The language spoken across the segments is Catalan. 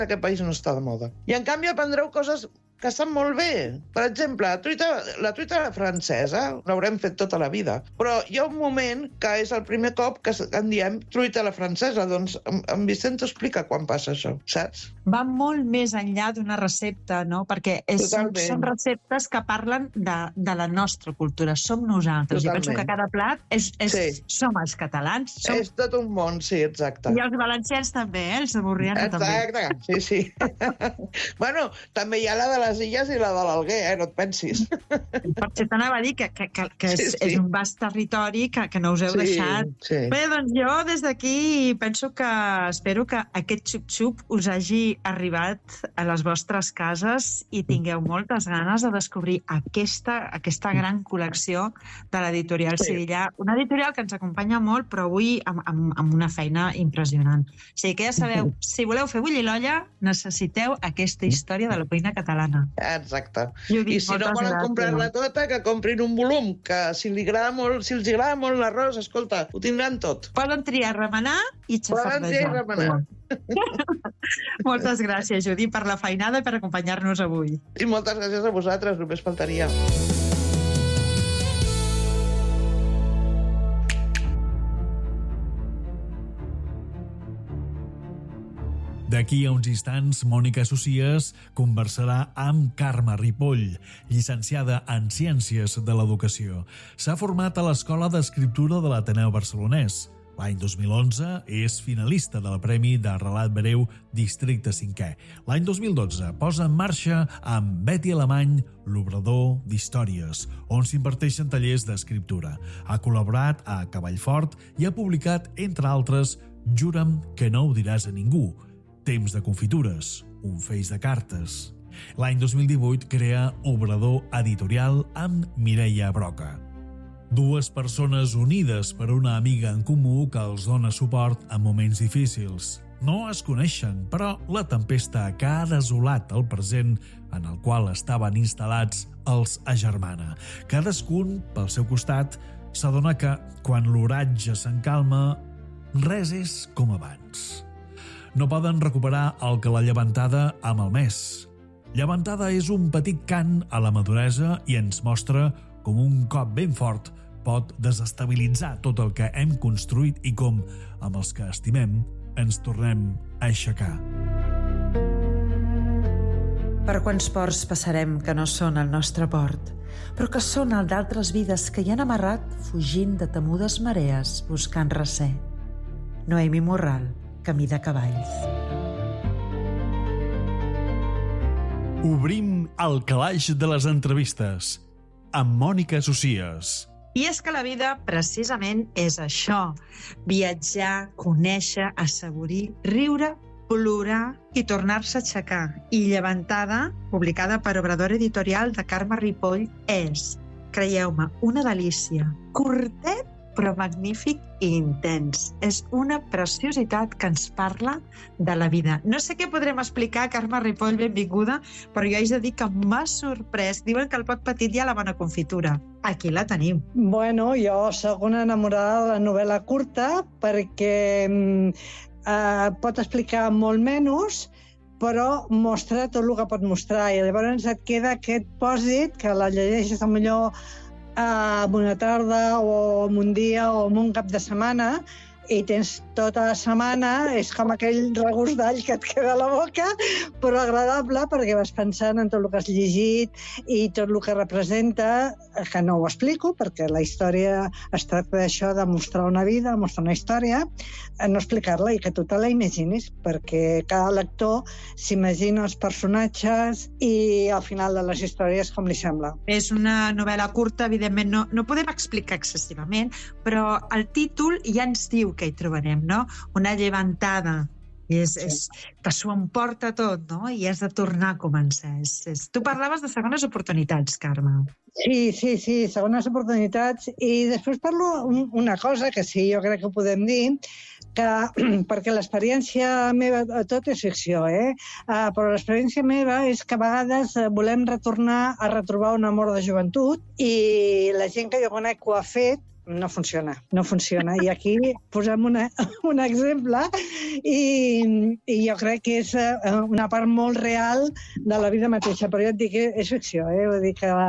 aquest país no està de moda. I en canvi aprendreu coses que estan molt bé. Per exemple, la truita francesa l'haurem fet tota la vida, però hi ha un moment que és el primer cop que en diem truita a la francesa. Doncs en Vicent t'ho explica quan passa això, saps? Va molt més enllà d'una recepta, no? Perquè són receptes que parlen de la nostra cultura. Som nosaltres. Totalment. Jo penso que cada plat som els catalans. És tot un món, sí, exacte. I els valencians també, els amorrians també. Exacte, sí. Bueno, també hi ha la de les Illes i la de l'Alguer, no et pensis. Potser t'anava a dir que és un vast territori que no us heu deixat. Sí. Bé, doncs jo des d'aquí penso que espero que aquest xup-xup us hagi arribat a les vostres cases i tingueu moltes ganes de descobrir aquesta gran col·lecció de l'editorial Sevillà. Una editorial que ens acompanya molt, però avui amb una feina impressionant. O sigui que ja sabeu, si voleu fer bullir l'olla, necessiteu aquesta història de la cuina catalana. Exacte. Judit, I si no volen comprar-la tota, que comprin un volum, que si els agrada molt l'arròs, escolta, ho tindran tot. Poden triar remenar i xafardejar. Moltes gràcies, Judit, per la feinada i per acompanyar-nos avui. I moltes gràcies a vosaltres, només faltaria. D'aquí a uns instants, Mònica Socias conversarà amb Carme Ripoll, llicenciada en Ciències de l'Educació. S'ha format a l'Escola d'Escriptura de l'Ateneu Barcelonès. L'any 2011 és finalista del Premi de Relat Breu Districte 5è. L'any 2012 posa en marxa amb Betty Alemany l'Obrador d'Històries, on s'imparteixen tallers d'escriptura. Ha col·laborat a Cavallfort i ha publicat, entre altres, Jura'm que no ho diràs a ningú, Temps de confitures, un feix de cartes. L'any 2018 crea Obrador Editorial amb Mireia Broca. Dues persones unides per una amiga en comú que els dona suport en moments difícils. No es coneixen, però la tempesta que ha desolat el present en el qual estaven instal·lats els agermana. Cadascun, pel seu costat, s'adona que, quan l'oratge s'encalma, res és com abans. No poden recuperar el que la llevantada ha malmès. Llevantada és un petit cant a la maduresa i ens mostra com un cop ben fort pot desestabilitzar tot el que hem construït i com, amb els que estimem, ens tornem a aixecar. Per quants ports passarem que no són el nostre port, però que són el d'altres vides que hi han amarrat fugint de temudes marees buscant recer. Noemi Morral, Camí de cavalls. Obrim el calaix de les entrevistes amb Mònica Socias. I és que la vida, precisament, és això. Viatjar, conèixer, assaborir, riure, plorar i tornar-se a aixecar. I Llevantada, publicada per Obrador Editorial de Carme Ripoll, és, creieu-me, una delícia. Curtet, però magnífic i intens. És una preciositat que ens parla de la vida. No sé què podrem explicar, Carme Ripoll, benvinguda, però jo haig de dir que m'ha sorprès. Diuen que el pot petit hi ha la bona confitura. Aquí la tenim. Bueno, jo soc una enamorada de la novel·la curta perquè pot explicar molt menys, però mostra tot el que pot mostrar. I llavors et queda aquest pòsit que la llegeixes millor en una tarda o en un dia o en un cap de setmana i tens tota la setmana, és com aquell regust d'all que et queda a la boca, però agradable perquè vas pensant en tot el que has llegit i tot el que representa, que no ho explico perquè la història es tracta d'això, de mostrar una vida, mostrar una història, no explicar-la i que tu te la imaginis, perquè cada lector s'imagina els personatges i al final de les històries com li sembla. És una novel·la curta, evidentment no podem explicar excessivament, però el títol ja ens diu que hi trobarem, no? Una llevantada. És que s'ho emporta tot, no? I has de tornar a començar. Tu parlaves de segones oportunitats, Carme. Sí, segones oportunitats. I després parlo una cosa que sí, jo crec que ho podem dir, que, perquè l'experiència meva, tot és ficció, però l'experiència meva és que a vegades volem retornar a retrobar un amor de joventut i la gent que jo conec ho ha fet no funciona. I aquí posem un exemple i jo crec que és una part molt real de la vida mateixa, però jo et dic que és ficció, vull dir que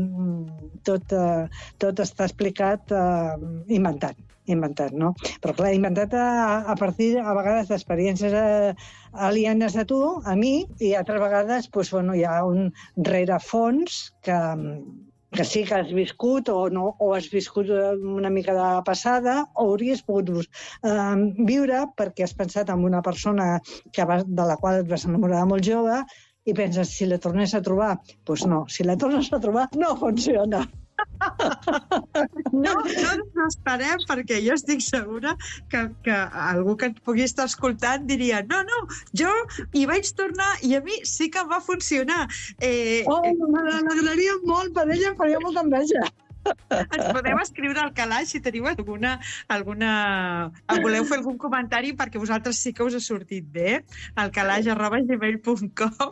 tot està explicat inventat, no? Però clar, inventat a partir, a vegades, d'experiències alienes a tu, a mi, i altres vegades hi ha un rerefons que sí que has viscut o no, o has viscut una mica de passada, o hauries pogut viure perquè has pensat en una persona de la qual et vas enamorar molt jove i penses, si la tornés a trobar, doncs no, si la tornes a trobar no funciona. No desesperem, perquè jo estic segura que algú que et pugui estar escoltant diria, no, jo hi vaig tornar i a mi sí que em va funcionar. M'alegraria molt per ella, em faria molta enveja. Ens podeu escriure al calaix si teniu alguna... Voleu fer algun comentari perquè vosaltres sí que us ha sortit bé, al calaix@gmail.com.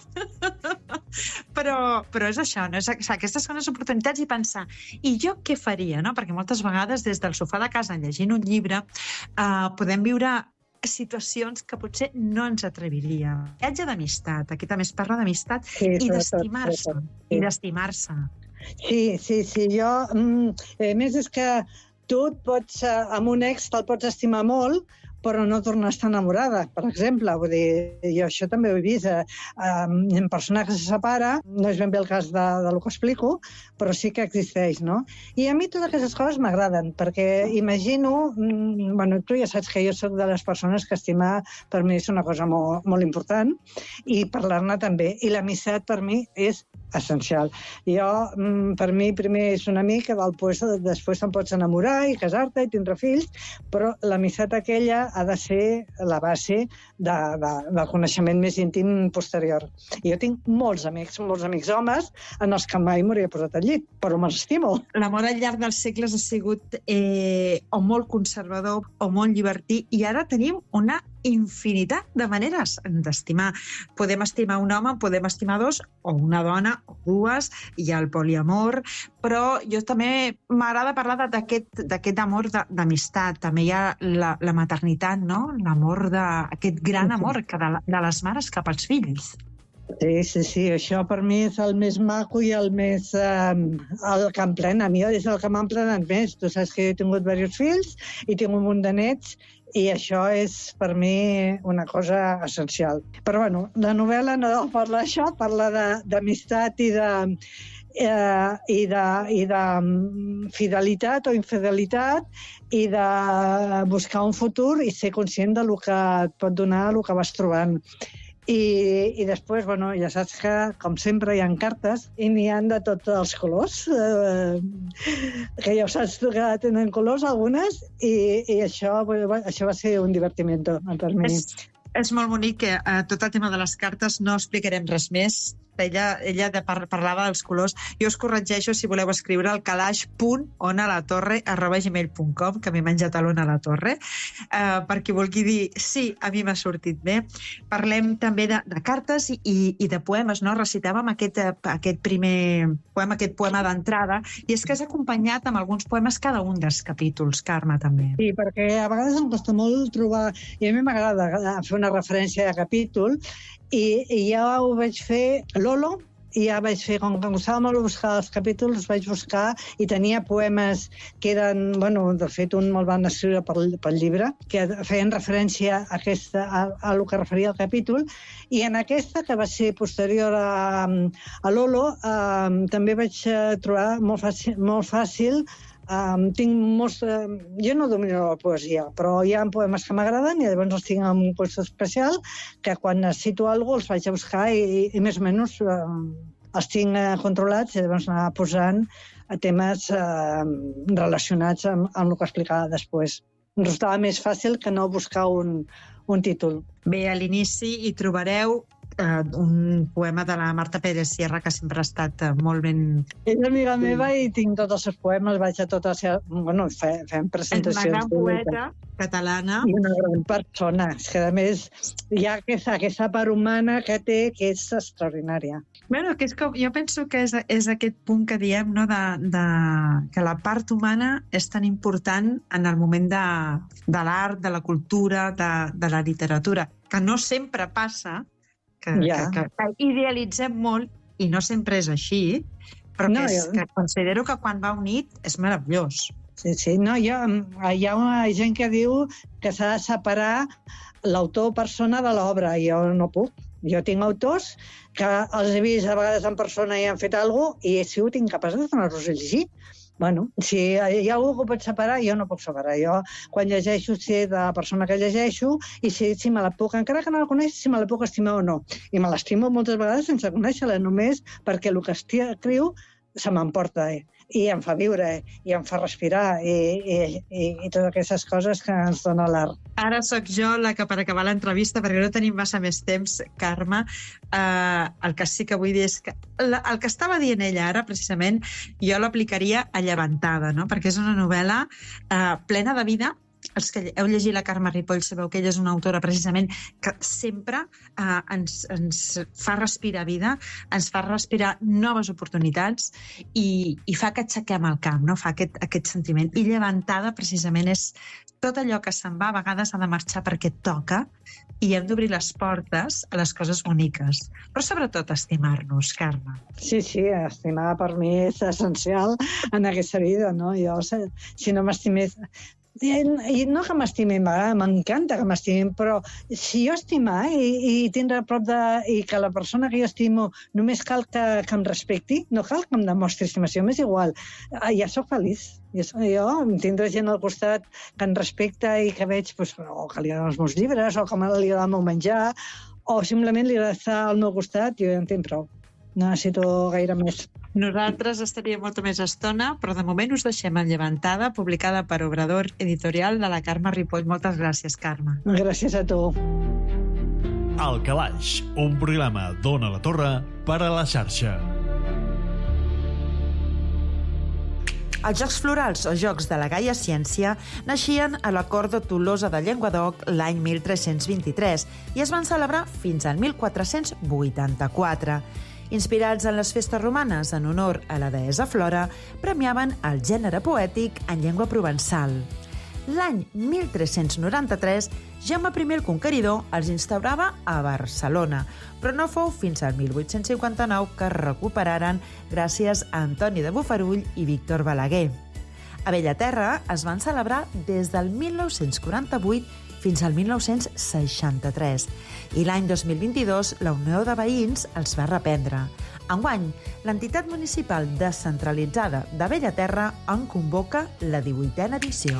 Però és això, no? Aquestes són les oportunitats i pensar, i jo què faria, no? Perquè moltes vegades des del sofà de casa llegint un llibre podem viure situacions que potser no ens atreviríem. Viatge d'amistat, aquí també es parla d'amistat i d'estimar-se. I d'estimar-se. Sí, jo... A més, és que tu amb un ex te'l pots estimar molt, però no tornar a estar enamorada, per exemple. Vull dir, jo això també ho he vist. En persona que se separa, no és ben bé el cas del que explico, però sí que existeix, no? I a mi totes aquestes coses m'agraden, perquè imagino... tu ja saps que jo soc de les persones que estimar per mi és una cosa molt, molt important, i parlar-ne també. I l'amistat per mi és essencial. Jo, per mi, primer és un amic, després te'n pots enamorar i casar-te i tindre fills, però l'amistat aquella ha de ser la base del coneixement més íntim posterior. I jo tinc molts amics homes en els que mai m'hauria posat al llit, però m'estimo. L'amor al llarg dels segles ha sigut o molt conservador o molt llibertí, i ara tenim una infinitat de maneres d'estimar. Podem estimar un home, podem estimar dos, o una dona, o dues, hi ha el poliamor, però jo també m'agrada parlar d'aquest amor d'amistat. També hi ha la maternitat, no? L'amor aquest gran amor de les mares cap als fills. Sí, això per mi és el més maco i el més... el que em plena. A mi és el que m'ha emplenat més. Tu saps que jo he tingut diversos fills i tinc un munt de nets, i això és, per mi, una cosa essencial. Però, bueno, la novel·la no parla d'això, parla d'amistat i de fidelitat o infidelitat i de buscar un futur i ser conscient del que et pot donar el que vas trobant. I després, ja saps que, com sempre, hi ha cartes i n'hi ha de tots els colors, que ja saps que tenen colors algunes, i això va ser un divertiment per mi. És molt bonic que tot el tema de les cartes no explicarem res més. Ella parlava dels colors. Jo us corregeixo, si voleu escriure al calaix.onalatorre@gmail.com, que m'he menjat l'Ona a la Torre, per qui vulgui dir, sí, a mi m'ha sortit bé. Parlem també de cartes i de poemes, no? Recitàvem aquest primer poema, aquest poema d'entrada, i és que has acompanyat amb alguns poemes cada un dels capítols, Carme, també. Sí, perquè a vegades em costa molt trobar, i a mi m'agrada fer una referència de capítol, i ja ho vaig fer Lolo, i ja vaig fer, com que em gustava molt buscar els capítols, vaig buscar i tenia poemes que eren, de fet, un me'l van escriure pel llibre, que feien referència a el que referia al capítol, i en aquesta, que va ser posterior a Lolo, també vaig trobar molt fàcil. Tinc molts... Jo no domino la poesia, però hi ha poemes que m'agraden i llavors els tinc en un lloc especial que quan necessito alguna cosa els vaig a buscar i més o menys els tinc controlats i llavors anar posant temes relacionats amb el que explicava després. Em resultava més fàcil que no buscar un títol. Bé, a l'inici hi trobareu un poema de la Marta Pérez Sierra que sempre ha estat molt ben... És amiga meva i tinc tots els seus poemes, vaig a totes... Bueno, fem presentacions. És una gran poeta catalana. I una gran persona. És que, a més, hi ha aquesta part humana que té que és extraordinària. Bueno, que és com, jo penso que és aquest punt que diem, no, que la part humana és tan important en el moment de l'art, de la cultura, de la literatura, que no sempre passa, que idealitzem molt, i no sempre és així, però que considero que quan va unit és meravellós. Sí, no, hi ha gent que diu que s'ha de separar l'autor o persona de l'obra, i jo no puc. Jo tinc autors que els he vist a vegades en persona i han fet alguna cosa i he sigut incapaç de donar-los a llegir. Bueno, si hi ha algú que ho pot separar, jo no puc separar. Jo, quan llegeixo, sé de la persona que llegeixo i sé si me la puc, encara que no la coneixo, si me la puc estimar o no. I me l'estimo moltes vegades sense conèixer-la, només perquè el que escriu se m'emporta, i em fa viure, i em fa respirar, i totes aquestes coses que ens dona l'art. Ara sóc jo la que, per acabar l'entrevista, perquè no tenim massa més temps, Carme, el que sí que vull dir és que el que estava dient ella ara, precisament, jo l'aplicaria a Llevantada, no? Perquè és una novel·la plena de vida. Els que heu llegit la Carme Ripoll sabeu que ella és una autora precisament que sempre ens fa respirar vida, ens fa respirar noves oportunitats i fa que aixequem el camp, no? Fa aquest sentiment. I Llevantada precisament és tot allò que se'n va, a vegades ha de marxar perquè toca i hem d'obrir les portes a les coses boniques. Però sobretot estimar-nos, Carme. Sí, estimar per mi és essencial en aquesta vida, no? Jo, si no m'estimés... I no que m'estimin, m'encanta que m'estimin, però si jo estimar i tindre a prop i que la persona que jo estimo només cal que em respecti, no cal que em demostri estimació, m'és igual, ja sóc feliç. Jo tindré gent al costat que em respecta i que veig o que li agraden els meus llibres, o que li agrada el meu menjar, o simplement li agrada estar al meu costat, jo ja en tinc prou. No necessito gaire més. Nosaltres estaríem molta més estona, però de moment us deixem en Llevantada, publicada per Obrador Editorial de la Carme Ripoll. Moltes gràcies, Carme. Gràcies a tu. El Calaix, un programa d'Ona la Torre per a la xarxa. Els Jocs Florals o Jocs de la Gaia Ciència naixien a la cort de Tolosa de Llenguadoc l'any 1323 i es van celebrar fins al 1484. Inspirats en les festes romanes en honor a la deessa Flora, premiaven el gènere poètic en llengua provençal. L'any 1393, Jaume I el Conqueridor els instaurava a Barcelona, però no fou fins al 1859 que es recuperaren gràcies a Antoni de Bofarull i Víctor Balaguer. A Bellaterra es van celebrar des del 1948 fins al 1963 i l'any 2022 la Unió de Veïns els va reprendre. Enguany, l'entitat municipal descentralitzada de Bellaterra en convoca la 18a edició.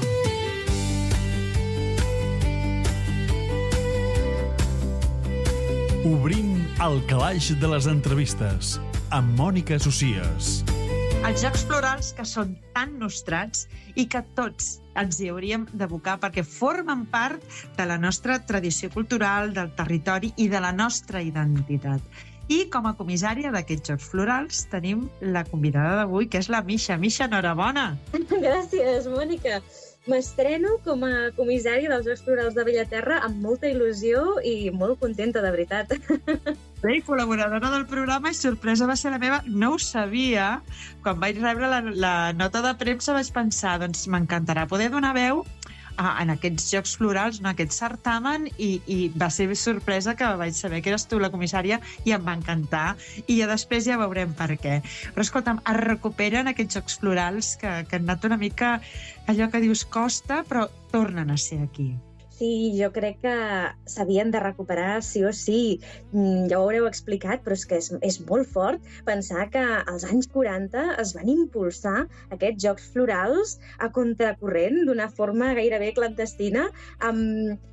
Obrint el calaix de les entrevistes amb Mònica Socies. Els Jocs Florals que són tan nostrats i que tots ens hi hauríem d'abocar perquè formen part de la nostra tradició cultural, del territori i de la nostra identitat. I com a comissària d'aquests Jocs Florals tenim la convidada d'avui, que és la Misha. Misha, enhorabona! Gràcies, Mònica. M'estreno com a comissària dels Jocs Florals de Bellaterra amb molta il·lusió i molt contenta, de veritat. Bé, col·laboradora del programa i sorpresa va ser la meva. No ho sabia. Quan vaig rebre la nota de premsa vaig pensar, doncs m'encantarà poder donar veu en aquests Jocs Florals, en aquest certamen, i va ser sorpresa que vaig saber que eres tu la comissària i em va encantar. I ja després ja veurem per què. Però escolta'm, es recuperen aquests Jocs Florals que han anat una mica allò que dius costa, però tornen a ser aquí. Sí, jo crec que s'havien de recuperar sí o sí. Ja ho haureu explicat, però és que és molt fort pensar que als anys 40 es van impulsar aquests Jocs Florals a contracorrent d'una forma gairebé clandestina, amb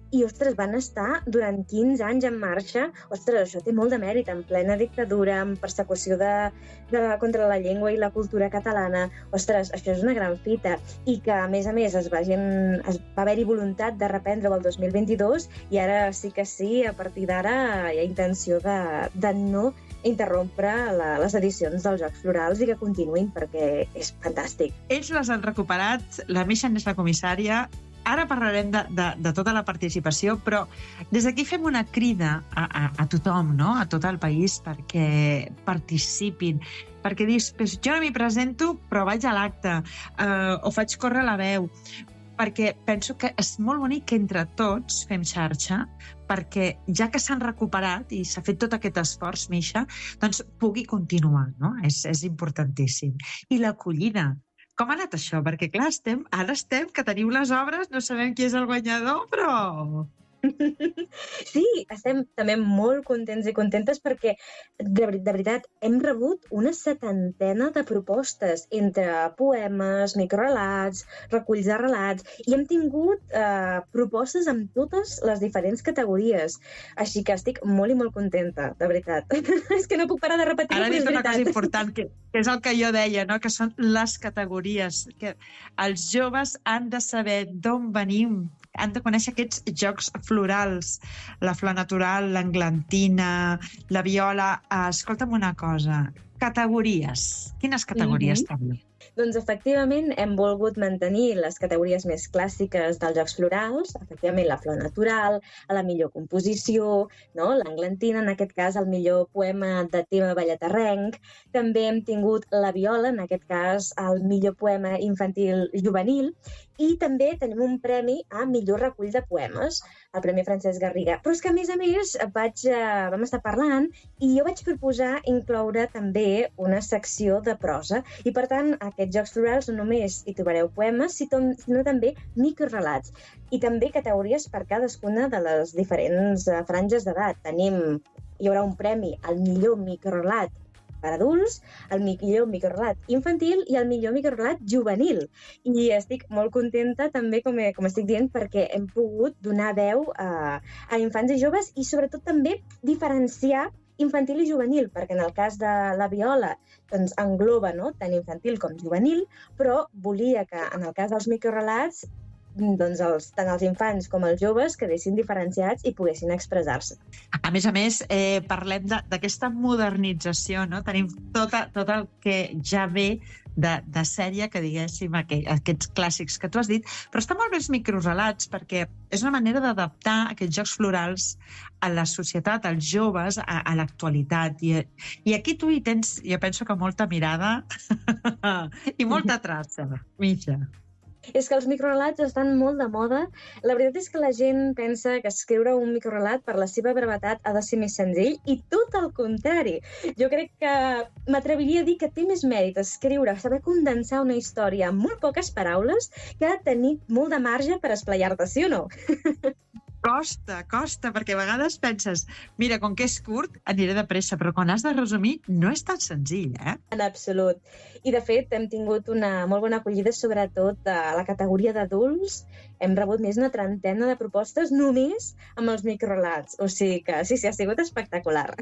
i, ostres, van estar durant 15 anys en marxa. Ostres, això té molt de mèrit, en plena dictadura, en persecució contra la llengua i la cultura catalana. Ostres, això és una gran fita. I que, a més, va haver-hi voluntat de reprendre-ho el 2022 i ara sí que sí, a partir d'ara hi ha intenció de no interrompre les edicions dels Jocs Florals i que continuïn, perquè és fantàstic. Ells les han recuperat, la Misha n'és la comissària. Ara parlarem de tota la participació, però des d'aquí fem una crida a tothom, no? A tot el país, perquè participin, perquè dius, jo no m'hi presento, però vaig a l'acte, o faig córrer la veu, perquè penso que és molt bonic que entre tots fem xarxa, perquè ja que s'han recuperat i s'ha fet tot aquest esforç, Misha, doncs pugui continuar, no? És importantíssim. I l'acollida. Com ha anat això? Perquè, clar, ara estem, que teniu les obres, no sabem qui és el guanyador, però... Sí, estem també molt contents i contentes perquè, de veritat, hem rebut una 70ena de propostes entre poemes, microrelats, reculls de relats, i hem tingut propostes amb totes les diferents categories. Així que estic molt i molt contenta, de veritat. És que no puc parar de repetir-ho, però és veritat. Ara una cosa important, que és el que jo deia, no? Que són les categories, que els joves han de saber d'on venim, han de conèixer aquests jocs florals, la flor natural, l'englantina, la viola. Escolta'm una cosa, categories. Quines categories també? Doncs, efectivament, hem volgut mantenir les categories més clàssiques dels Jocs Florals, efectivament, la flor natural, la millor composició, no? L'englantina, en aquest cas, el millor poema de tema ballaterrenc. També hem tingut la viola, en aquest cas, el millor poema infantil juvenil, i també tenim un premi a millor recull de poemes, el Premi Francesc Garriga. Però és que, a més, vam estar parlant i jo vaig proposar incloure també una secció de prosa. I, per tant, aquests Jocs Florals no només hi trobareu poemes, sinó també microrelats. I també categories per cadascuna de les diferents franges d'edat. Hi haurà un premi al millor microrelat per adults, el millor microrelat infantil i el millor microrelat juvenil. I estic molt contenta també, com estic dient, perquè hem pogut donar veu a infants i joves i sobretot també diferenciar infantil i juvenil, perquè en el cas de la viola doncs engloba, no?, tant infantil com juvenil, però volia que en el cas dels microrelats doncs tant els infants com els joves quedessin diferenciats i poguessin expressar-se. A més, parlem d'aquesta modernització, no? Tenim tot el que ja ve de sèrie, que diguéssim, aquests clàssics que tu has dit, però està molt bé els microrelats perquè és una manera d'adaptar aquests jocs florals a la societat, als joves, a l'actualitat. I aquí tu hi tens, jo penso que molta mirada i molta traça, Misha. És que els microrelats estan molt de moda. La veritat és que la gent pensa que escriure un microrelat per la seva brevetat ha de ser més senzill i tot el contrari. Jo crec que m'atreviria a dir que té més mèrit saber condensar una història amb molt poques paraules que tenir molt de marge per esplaiar-te, sí o no? Costa, perquè a vegades penses, mira, com que és curt, aniré de pressa, però quan has de resumir no és tan senzill, eh? En absolut. I, de fet, hem tingut una molt bona acollida, sobretot a la categoria d'adults. Hem rebut més d'una 30 de propostes només amb els microrelats. O sigui que sí, ha sigut espectacular.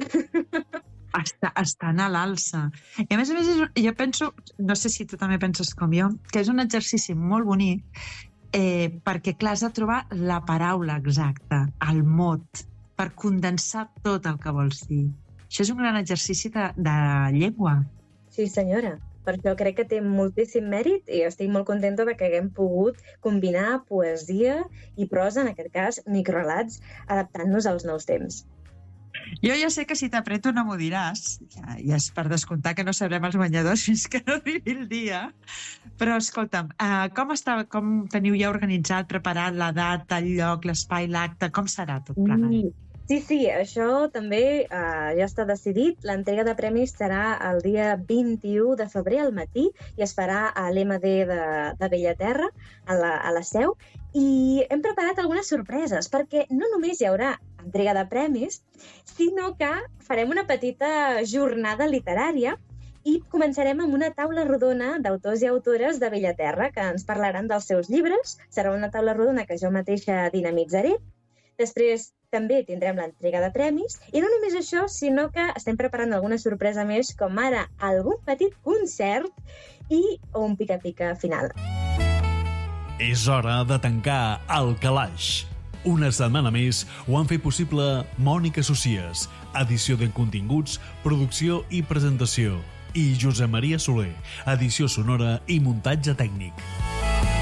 Estan a l'alça. I a més, jo penso, no sé si tu també penses com jo, que és un exercici molt bonic perquè, clar, has de trobar la paraula exacta, el mot, per condensar tot el que vols dir. Això és un gran exercici de llengua. Sí, senyora. Per això crec que té moltíssim mèrit i estic molt contenta que haguem pogut combinar poesia i prosa, en aquest cas, microrelats, adaptant-nos als nous temps. Jo ja sé que si t'apreto no m'ho diràs, ja és per descomptar que no sabrem els guanyadors fins que no arribi el dia, però escolta'm, com teniu ja organitzat, preparat la data, el lloc, l'espai, l'acte, com serà tot plegat? Sí, això també ja està decidit. L'entrega de premis serà el dia 21 de febrer al matí i es farà a l'MD de Bellaterra, a la Seu, i hem preparat algunes sorpreses, perquè no només hi haurà entrega de premis, sinó que farem una petita jornada literària i començarem amb una taula rodona d'autors i autores de Bellaterra que ens parlaran dels seus llibres. Serà una taula rodona que jo mateixa dinamitzaré. Després també tindrem l'entrega de premis i no només això, sinó que estem preparant alguna sorpresa més, com ara algun petit concert i un pica-pica final. És hora de tancar el calaix. Una setmana més ho han fet possible Mònica Socies, edició de continguts, producció i presentació, i Josep Maria Soler, edició sonora i muntatge tècnic.